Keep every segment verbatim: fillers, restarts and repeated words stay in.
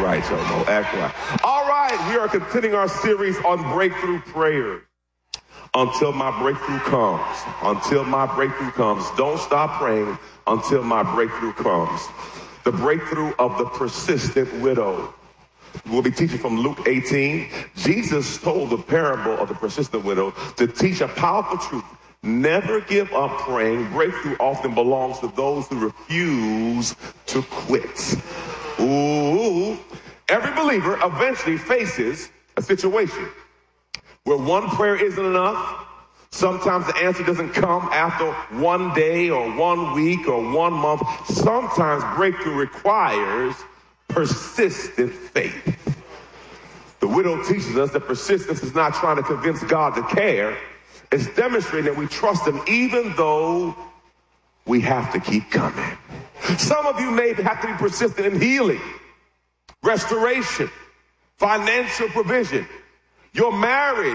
right, y'all. No, act right. All right, we are continuing our series on breakthrough prayer. Until my breakthrough comes. Until my breakthrough comes. Don't stop praying until my breakthrough comes. The breakthrough of the persistent widow. We'll be teaching from Luke eighteen. Jesus told the parable of the persistent widow to teach a powerful truth. Never give up praying. Breakthrough often belongs to those who refuse to quit. Ooh. Every believer eventually faces a situation where one prayer isn't enough. Sometimes the answer doesn't come after one day or one week or one month. Sometimes breakthrough requires persistent faith. The widow teaches us that persistence is not trying to convince God to care. It's demonstrating that we trust him even though we have to keep coming. Some of you may have to be persistent in healing, restoration, financial provision, your marriage.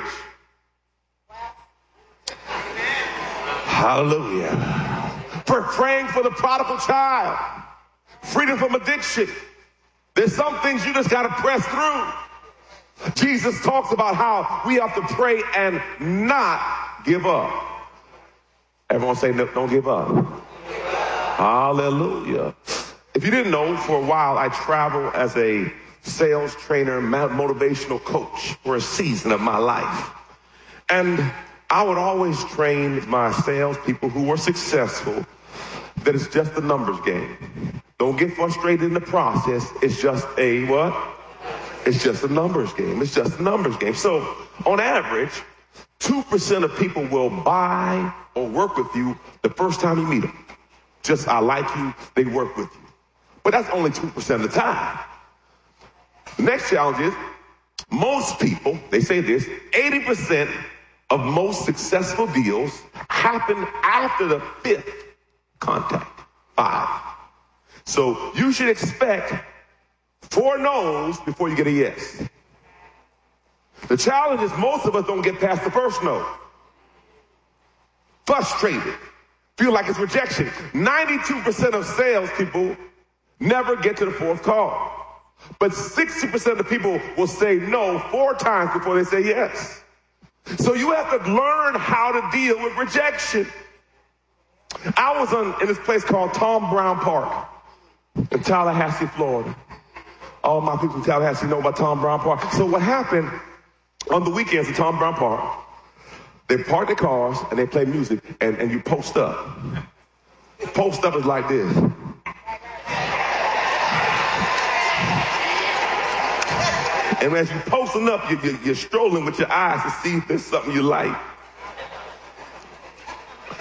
Hallelujah. For praying for the prodigal child, freedom from addiction. There's some things you just got to press through. Jesus talks about how we have to pray and not give up. Everyone say, no, don't give up. Hallelujah. If you didn't know, for a while I traveled as a sales trainer, motivational coach for a season of my life. And I would always train my salespeople who were successful that it's just a numbers game. Don't get frustrated in the process. It's just a what? It's just a numbers game. It's just a numbers game. So on average, two percent of people will buy or work with you the first time you meet them. Just, I like you, they work with you. But that's only two percent of the time. The next challenge is most people, they say this, eighty percent of most successful deals happen after the fifth contact, five. So you should expect four no's before you get a yes. The challenge is most of us don't get past the first no. Frustrated. Feel like it's rejection. ninety-two percent of salespeople never get to the fourth call. But sixty percent of the people will say no four times before they say yes. So you have to learn how to deal with rejection. I was on, in this place called Tom Brown Park in Tallahassee, Florida. All my people in Tallahassee know about Tom Brown Park. So what happened on the weekends at Tom Brown Park, they park their cars and they play music and, and you post up. Post up is like this. And as you're posting up, you, you, you're strolling with your eyes to see if there's something you like.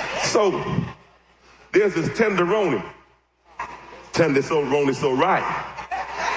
So there's this tenderoni. Tender so roni so right.